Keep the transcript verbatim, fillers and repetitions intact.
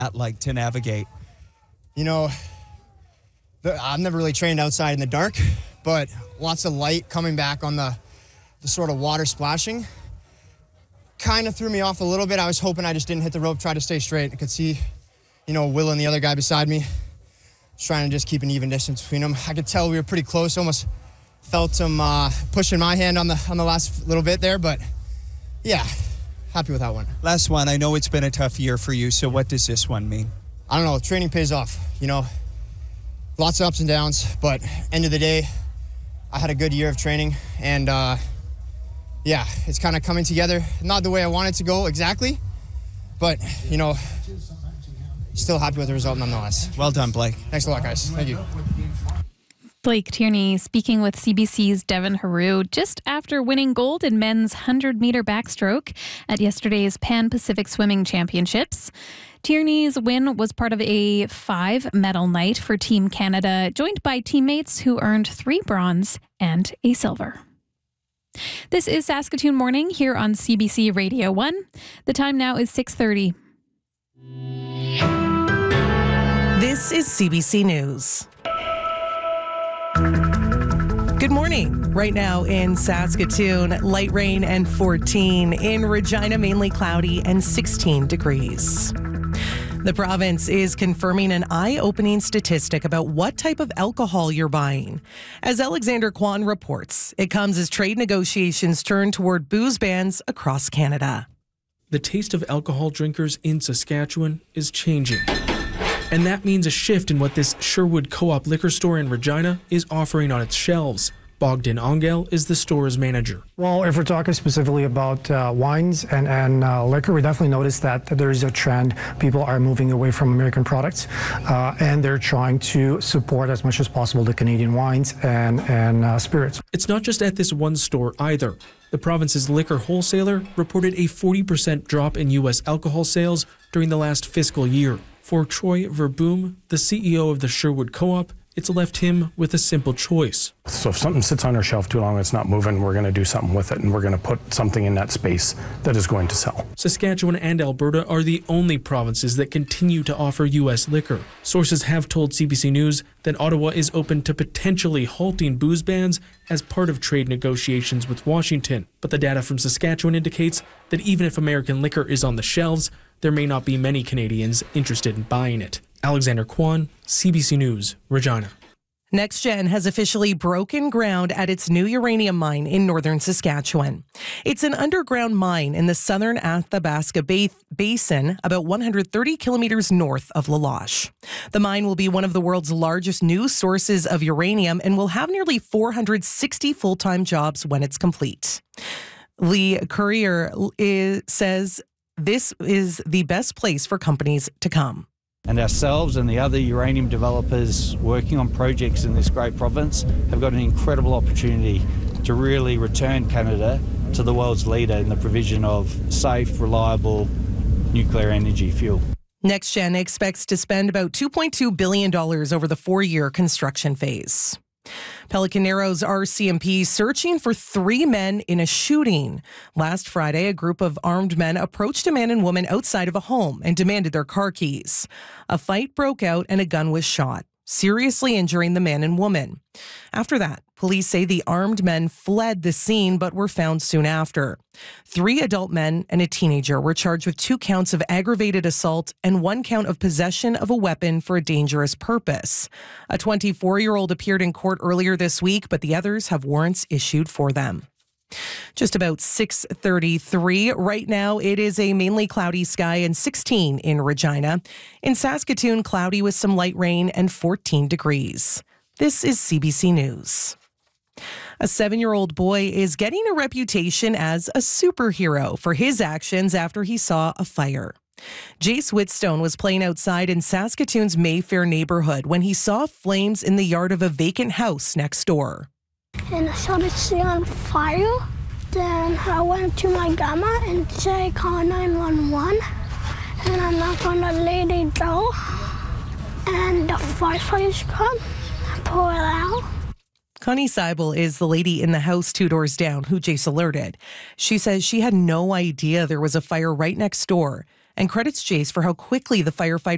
that like to navigate? You know, the, I've never really trained outside in the dark, but lots of light coming back on the, the sort of water splashing kind of threw me off a little bit. I was hoping I just didn't hit the rope, try to stay straight. I could see, you know, Will and the other guy beside me. Just trying to just keep an even distance between them. I could tell we were pretty close. Almost felt him uh, pushing my hand on the on the last little bit there, but yeah, happy with that one. Last one. I know it's been a tough year for you. So what does this one mean? I don't know. Training pays off. You know, lots of ups and downs, but end of the day, I had a good year of training, and uh, yeah, it's kind of coming together. Not the way I wanted to go exactly, but you know, still happy with the result nonetheless. Well done, Blake. Thanks a lot, guys. Thank you. Blake Tierney speaking with C B C's Devin Haru just after winning gold in men's one hundred meter backstroke at yesterday's Pan Pacific Swimming Championships. Tierney's win was part of a five-medal night for Team Canada, joined by teammates who earned three bronze and a silver. This is Saskatoon Morning here on C B C Radio one. The time now is six thirty. This is C B C News. Good morning. Right now in Saskatoon, light rain and fourteen. In Regina, mainly cloudy and sixteen degrees. The province is confirming an eye-opening statistic about what type of alcohol you're buying. As Alexander Kwan reports, it comes as trade negotiations turn toward booze bans across Canada. The taste of alcohol drinkers in Saskatchewan is changing. And that means a shift in what this Sherwood Co-op liquor store in Regina is offering on its shelves. Bogdan Angel is the store's manager. Well, if we're talking specifically about uh, wines and, and uh, liquor, we definitely noticed that there is a trend. People are moving away from American products, uh, and they're trying to support as much as possible the Canadian wines and, and uh, spirits. It's not just at this one store either. The province's liquor wholesaler reported a forty percent drop in U S alcohol sales during the last fiscal year. For Troy Verboom, the C E O of the Sherwood Co-op, it's left him with a simple choice. So if something sits on our shelf too long, it's not moving, we're going to do something with it, and we're going to put something in that space that is going to sell. Saskatchewan and Alberta are the only provinces that continue to offer U S liquor. Sources have told C B C News that Ottawa is open to potentially halting booze bans as part of trade negotiations with Washington. But the data from Saskatchewan indicates that even if American liquor is on the shelves, there may not be many Canadians interested in buying it. Alexander Kwan, C B C News, Regina. NextGen has officially broken ground at its new uranium mine in northern Saskatchewan. It's an underground mine in the southern Athabasca Basin, about one hundred thirty kilometers north of La Loche. The mine will be one of the world's largest new sources of uranium and will have nearly four hundred sixty full-time jobs when it's complete. Lee Courier is, says this is the best place for companies to come. And ourselves and the other uranium developers working on projects in this great province have got an incredible opportunity to really return Canada to the world's leader in the provision of safe, reliable nuclear energy fuel. NextGen expects to spend about two point two billion dollars over the four-year construction phase. Pelican Narrows R C M P searching for three men in a shooting. Last Friday, a group of armed men approached a man and woman outside of a home and demanded their car keys. A fight broke out and a gun was shot, seriously injuring the man and woman. After that, police say the armed men fled the scene but were found soon after. Three adult men and a teenager were charged with two counts of aggravated assault and one count of possession of a weapon for a dangerous purpose. A twenty-four-year-old appeared in court earlier this week, but the others have warrants issued for them. Just about six thirty-three. Right now, it is a mainly cloudy sky and sixteen in Regina. In Saskatoon, cloudy with some light rain and fourteen degrees. This is C B C News. A seven-year-old boy is getting a reputation as a superhero for his actions after he saw a fire. Jace Whitstone was playing outside in Saskatoon's Mayfair neighborhood when he saw flames in the yard of a vacant house next door. And I saw this thing on fire. Then I went to my grandma and said, call nine one one. And I knocked on the lady door. And the firefighters come and pull it out. Connie Seibel is the lady in the house two doors down who Jace alerted. She says she had no idea there was a fire right next door and credits Jace for how quickly the firefighters